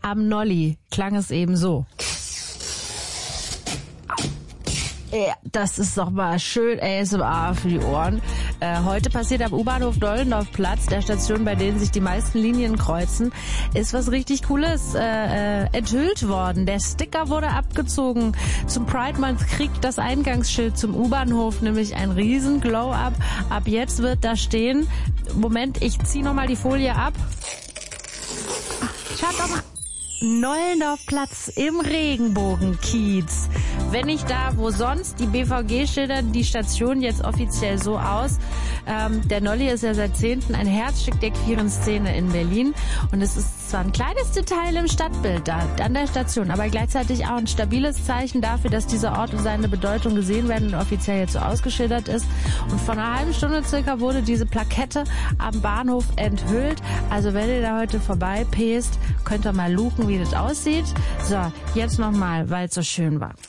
am Nolli klang es eben so. Ja, das ist doch mal schön ASMR für die Ohren. Heute passiert am U-Bahnhof Dollendorfplatz, der Station, bei denen sich die meisten Linien kreuzen, ist was richtig Cooles enthüllt worden. Der Sticker wurde abgezogen. Zum Pride Month kriegt das Eingangsschild zum U-Bahnhof nämlich ein riesen Glow-Up. Ab jetzt wird da stehen, Moment, ich ziehe nochmal die Folie ab. Schaut doch mal. Nollendorfplatz im Regenbogenkiez. Wenn nicht da, wo sonst, die BVG schildern die Station jetzt offiziell so aus. Der Nolli ist ja seit 10. ein Herzstück der queeren Szene in Berlin und es ist zwar ein kleines Detail im Stadtbild da an der Station, aber gleichzeitig auch ein stabiles Zeichen dafür, dass dieser Ort und seine Bedeutung gesehen werden und offiziell jetzt so ausgeschildert ist. Und vor einer halben Stunde circa wurde diese Plakette am Bahnhof enthüllt. Also wenn ihr da heute vorbei pest, könnt ihr mal luken, wie das aussieht. So, jetzt nochmal, weil es so schön war.